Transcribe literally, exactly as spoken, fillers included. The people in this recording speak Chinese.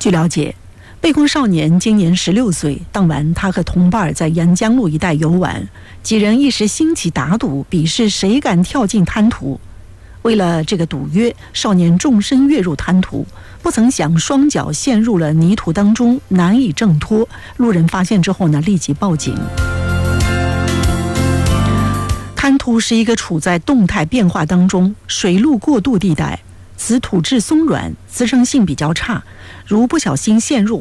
据了解，被困少年今年十六岁，当晚他和同伴在沿江路一带游玩，几人一时兴起打赌，比试谁敢跳进滩涂。为了这个赌约，少年纵身跃入滩涂，不曾想双脚陷入了泥土当中，难以挣脱。路人发现之后呢，立即报警。滩涂是一个处在动态变化当中、水陆过渡地带，此土质松软，滋生性比较差，如不小心陷入